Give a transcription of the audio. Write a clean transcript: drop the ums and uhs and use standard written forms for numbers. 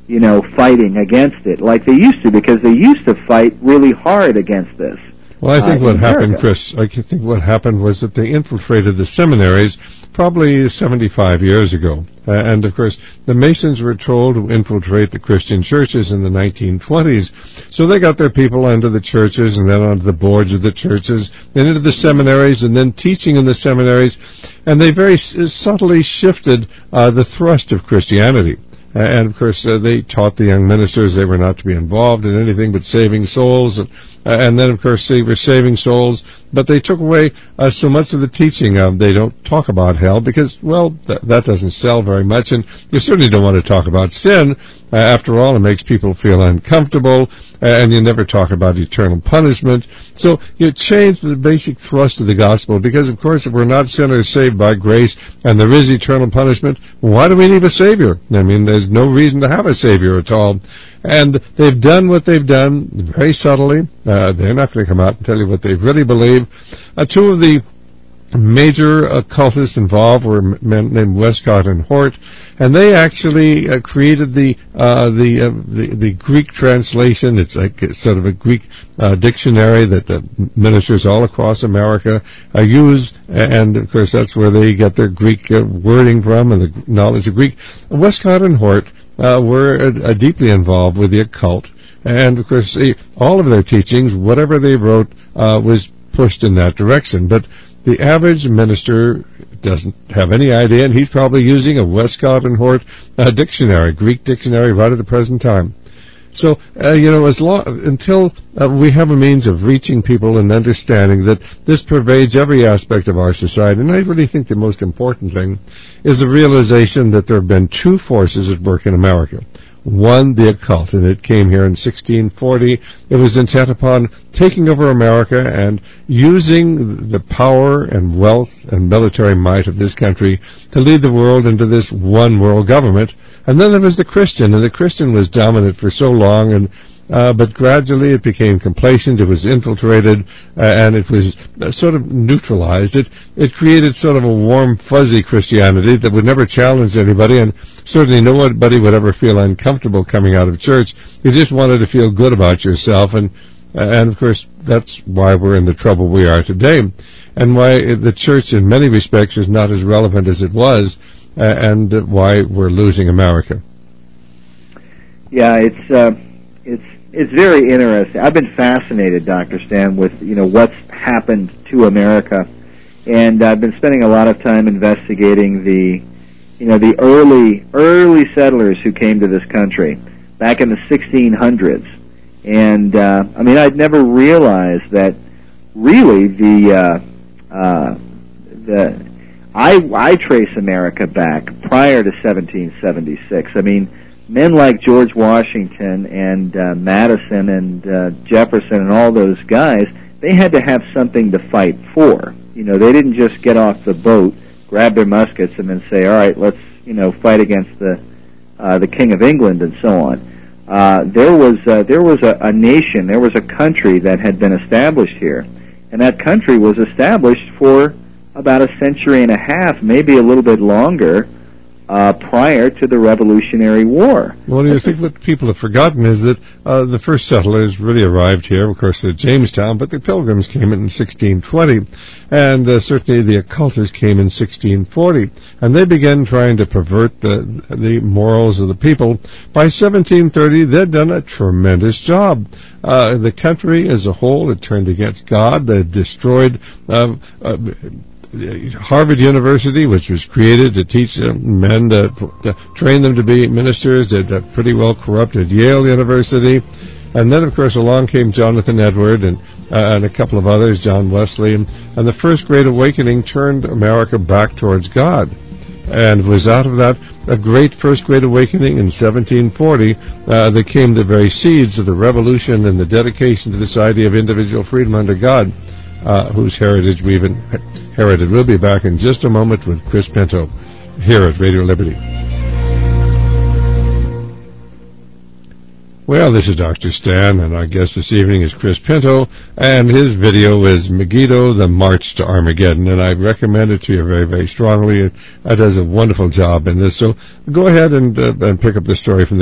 fighting against it like they used to, because they used to fight really hard against this. Well, I think what happened, Chris, I think what happened was that they infiltrated the seminaries probably 75 years ago. And, of course, the Masons were told to infiltrate the Christian churches in the 1920s. So they got their people onto the churches and then onto the boards of the churches, then into the seminaries, and then teaching in the seminaries. And they very subtly shifted the thrust of Christianity. And, of course, they taught the young ministers they were not to be involved in anything but saving souls. And then, of course, they were saving souls, but they took away so much of the teaching. They don't talk about hell because, well, that doesn't sell very much. And you certainly don't want to talk about sin. After all, it makes people feel uncomfortable, and you never talk about eternal punishment. So you change the basic thrust of the gospel because, of course, if we're not sinners saved by grace and there is eternal punishment, why do we need a Savior? I mean, there's no reason to have a Savior at all. And they've done what they've done very subtly. They're not going to come out and tell you what they really believe. Two of the major occultists involved were men named Westcott and Hort, and they actually created the Greek translation. It's like sort of a Greek dictionary that ministers all across America use, and of course that's where they get their Greek wording from and the knowledge of Greek. Westcott and Hort were deeply involved with the occult, and of course all of their teachings, whatever they wrote, was pushed in that direction. But the average minister doesn't have any idea, and he's probably using a Westcott and Hort dictionary, Greek dictionary, right at the present time. So, until we have a means of reaching people and understanding that this pervades every aspect of our society, and I really think the most important thing is the realization that there have been two forces at work in America. One, the occult, and it came here in 1640. It was intent upon taking over America and using the power and wealth and military might of this country to lead the world into this one world government. And then there was the Christian, and the Christian was dominant for so long, but gradually it became complacent, it was infiltrated, and it was sort of neutralized. It created sort of a warm, fuzzy Christianity that would never challenge anybody, and certainly nobody would ever feel uncomfortable coming out of church. You just wanted to feel good about yourself, and of course that's why we're in the trouble we are today, and why the church in many respects is not as relevant as it was, and why we're losing America. Yeah, it's very interesting. I've been fascinated, Dr. Stan, with what's happened to America, and I've been spending a lot of time investigating the early settlers who came to this country back in the 1600s, and I'd never realized that really I trace America back prior to 1776. Men like George Washington and Madison and Jefferson and all those guys, they had to have something to fight for. They didn't just get off the boat, grab their muskets, and then say, all right, let's, fight against the King of England and so on. There was a nation, there was a country that had been established here, and that country was established for about a century and a half, maybe a little bit longer, prior to the Revolutionary War. Well, I think what people have forgotten is that the first settlers really arrived here, of course, at Jamestown, but the Pilgrims came in 1620, and certainly the occultists came in 1640, and they began trying to pervert the morals of the people. By 1730, they'd done a tremendous job. The country as a whole had turned against God. They had destroyed Harvard University, which was created to teach men to train them to be ministers. It pretty well corrupted Yale University. And then, of course, along came Jonathan Edward and a couple of others, John Wesley. And the First Great Awakening turned America back towards God. And was out of that a great First Great Awakening in 1740 that came the very seeds of the revolution and the dedication to this idea of individual freedom under God, whose heritage we've inherited. We'll be back in just a moment with Chris Pinto here at Radio Liberty. Well, this is Dr. Stan, and our guest this evening is Chris Pinto, and his video is Megiddo, the March to Armageddon, and I recommend it to you very, very strongly. It does a wonderful job in this, so go ahead and pick up the story from